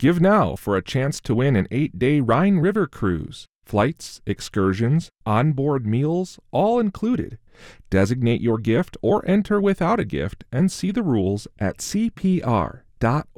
Give now for a chance to win an 8-day Rhine River cruise. Flights, excursions, onboard meals, all included. Designate your gift or enter without a gift and see the rules at cpr.org.